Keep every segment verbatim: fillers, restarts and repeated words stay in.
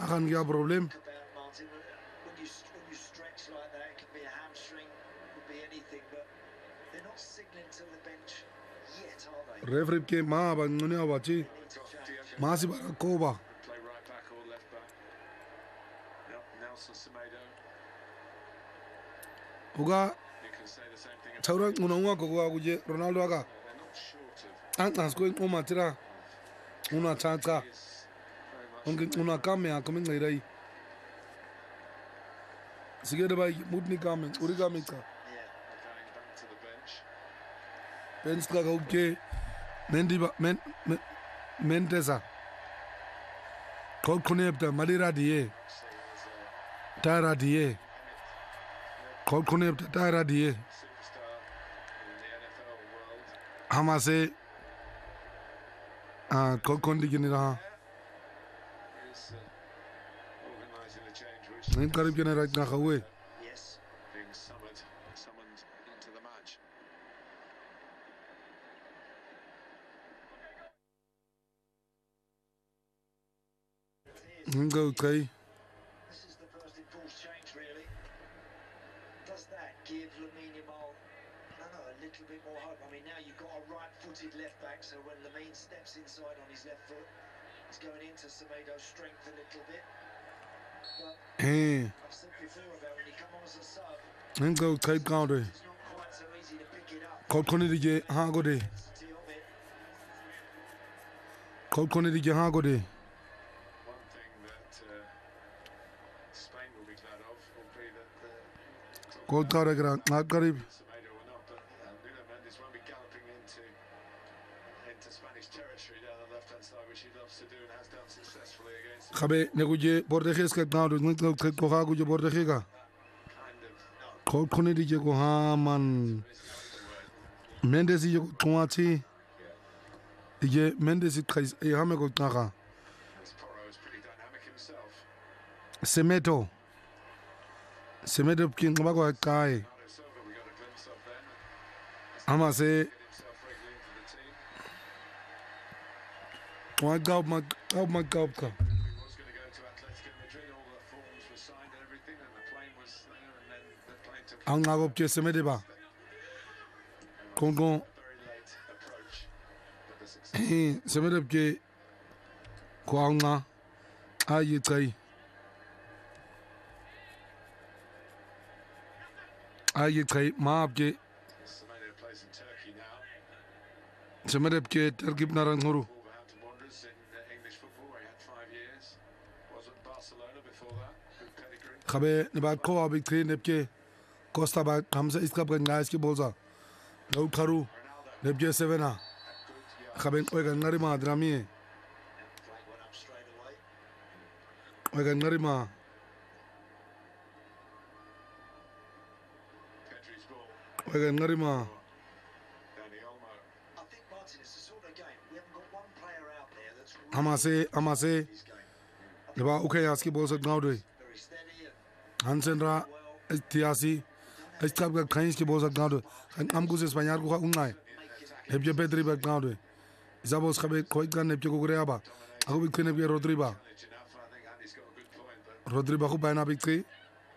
gaan geen probleem. About Martin, when you when you stretch like that, it can be a hamstring, could be anything, but they're not signaling to the bench yet, are they? Referee ke ma ba ngone abachi. They need to change. Masi barakoba. Play right back or left back. Yep, Nelson Semedo. Uga You can say the same thing about chaura ngona ko ko kuje Ronaldo aga. they're not short of Antas ko ngoma tira. Una chaka. is very much Onge una kame akome ngirai. Sigede ba mutni kame uri kame ka. Yeah. going back to the bench. Bench ka ka uke mendi ba men men- mentesa. Ko konepta malira diye. See, as a Tara diye. Ko konepta tara diye. superstar in the N F L world. Hamase ah ko kondi ginira. Is uh, organising the change, which Nin karib kene rak na khawe. Yes. being summoned, summoned into the match. Ngo kai. This is the first enforced change, really. Does that give Lamine Yamal, I don't know, a little bit more hope? I mean, now you've got a right-footed left back, so when Lamine steps inside on his left foot, he's going into Semedo's strength a little bit. But Eh, I've said before about when you come on as a sub, ngo kai counter. it's not quite so easy to pick it up. Ko koni dige ha go de. Intensity of it. Ko koni dige ha go de. One thing that uh, Spain will be glad of will be that the Ko tare gra na karib. Semedo will not, but uh, Nuno Mendes won't be galloping into into Spanish territory down the left-hand side, which he loves to do and has done successfully against Khabe ne guje Bordeaux ka counter ngo ko ha guje Bordeaux ka. kind of Ko koni dige ko ha man. Mendes ye ko twati. Dige Mendes kais e ha me ko tnaga. as Porro is pretty dynamic himself. Semedo. Semedo kin ba ko kai. Bernardo Silva we got a glimpse of then. Amase Get himself regularly into the team. wa gab ma gab ma gab ka. He was going to go to Atletico Madrid, all the forms were signed and everything, and the plane was there, and then the plane took Ang nga ke Semedo ba. Kon kon a very late approach. But the success eh Semedo ke ko nga ayi kai. Ayi kai ma ke Semedo plays in Turkey now. Semedo ke terkib naranguru. Wolverhampton Wanderers in uh, English football, where he had five years. Was at Barcelona before that, good pedigree. Khabe ne ba ko abi train ke Costa ba kamsa iska ba ngai ke bolza. Lau kharu Ronaldo ne ke sevena. had good yards, Khabe ko ga ngari ma drami. And the flag went up straight away. Ko ga ngari ma Pedri's ball. ko ga ngari ma Dani Olmo. I think, Martin, it's the sort of game, we haven't got one player out there that's really amase amase his game. ne ba okay aski bolza ngawde. Very steady and Hansen ra well. tiasi iska ba khains ke bolza ngawde. Am ku se Spaniard ko ungai. Make it Ne ke Pedri ba ngawde. Izabos khabe ko ga ne ke ko gre aba. Ako bi kene bi Rodri ba. Challenge enough, I think Andy's got a good point, but Rodri ba ko ba na bi tri. Baena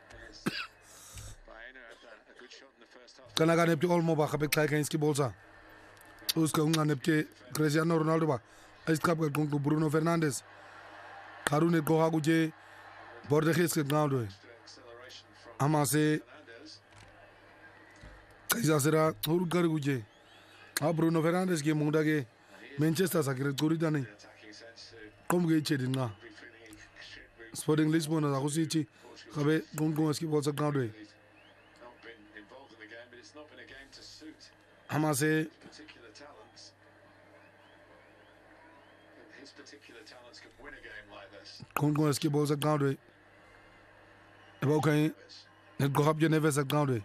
had a, a good shot in the first half. Kana ga ne ke olmo ba khabe khai khains ke bolza. Uska unga ne ke Cristiano Ronaldo ba. Iska ba ko Bruno Fernandes. Karune ko ha guje Bordeaux ke ngawde. Acceleration from Amase Fernandes. kaisa sera hur gar guje. A Bruno Fernandes ke munda ke Manchester sakire guri dani. Attacking sense to Kom ge chedi nga. be feeling he should be Sporting Lisbon na kusichi khabe gon gon aski bolza ngawde. He's not been involved in the game, but it's not been a game to suit Amase particular talents. His particular talents can win a game like this. gon gon aski bolza ngawde. Eba kai net go hab je neves ngawde.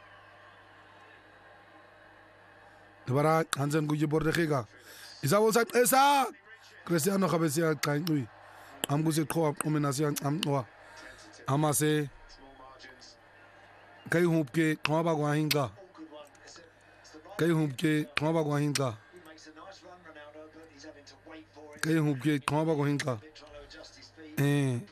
Debara Hansen guje Bordeaux ga. Isa bolza esa. Cristiano khabe sia kai lui. Am guse ko combination am wa. Amase Small margins. kai hup ke khwa ba gwa hinga. all good one. It's, a, it's the right Kai hup ke khwa ba gwa hinga. He makes a nice run, Ronaldo, but he's having to wait for it. Kai hup ke khwa ba gwa hinga. A bit trying to adjust his feet. Eh